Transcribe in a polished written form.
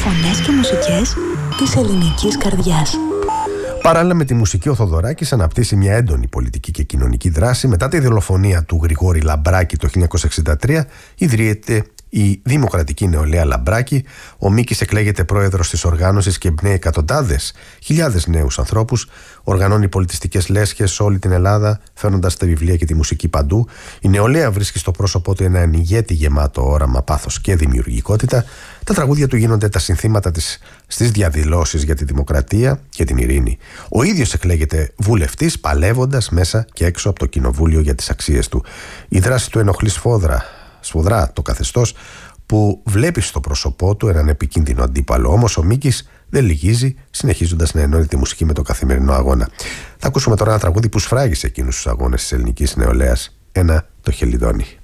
Φωνές και μουσικές της ελληνικής καρδιάς. Παράλληλα με τη μουσική, ο Θοδωράκης αναπτύσσει μια έντονη πολιτική και κοινωνική δράση. Μετά τη δολοφονία του Γρηγόρη Λαμπράκη το 1963, ιδρύεται η Δημοκρατική Νεολαία Λαμπράκη. Ο Μίκης εκλέγεται πρόεδρος της οργάνωσης και εμπνέει χιλιάδες νέους ανθρώπους. Οργανώνει πολιτιστικές λέσχες σε όλη την Ελλάδα, φέρνοντας τα βιβλία και τη μουσική παντού. Η νεολαία βρίσκει στο πρόσωπό του έναν ηγέτη γεμάτο όραμα, πάθος και δημιουργικότητα. Τα τραγούδια του γίνονται τα συνθήματα της στις διαδηλώσεις για τη δημοκρατία και την ειρήνη. Ο ίδιος εκλέγεται βουλευτής, παλεύοντας μέσα και έξω από το κοινοβούλιο για τις αξίες του. Η δράση του ενοχλεί σφοδρά το καθεστώς, που βλέπει στο πρόσωπό του έναν επικίνδυνο αντίπαλο. Όμως ο Μίκης δεν λυγίζει, συνεχίζοντας να ενώνει τη μουσική με το καθημερινό αγώνα. Θα ακούσουμε τώρα ένα τραγούδι που σφράγισε εκείνους τους αγώνες της ελληνικής νεολαίας, το Χελιδόνι.